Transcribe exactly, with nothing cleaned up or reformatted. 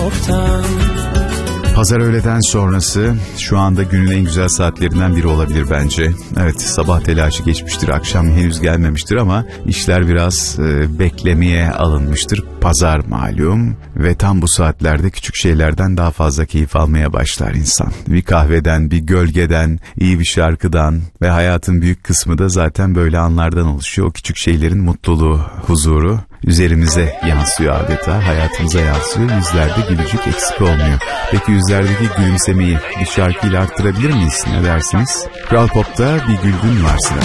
Pazar öğleden sonrası şu anda günün en güzel saatlerinden biri olabilir bence. Evet, sabah telaşı geçmiştir, akşam henüz gelmemiştir ama işler biraz e, beklemeye alınmıştır. Pazar malum ve tam bu saatlerde küçük şeylerden daha fazla keyif almaya başlar insan. Bir kahveden, bir gölgeden, iyi bir şarkıdan ve hayatın büyük kısmı da zaten böyle anlardan oluşuyor. O küçük şeylerin mutluluğu, huzuru üzerimize yansıyor adeta, hayatımıza yansıyor. Yüzlerde gülücük eksik olmuyor. Peki yüzlerdeki gülümsemeyi bir şarkıyla arttırabilir miyiz? Ne dersiniz? Kral Pop'ta Bir Gül Gün Var sırada.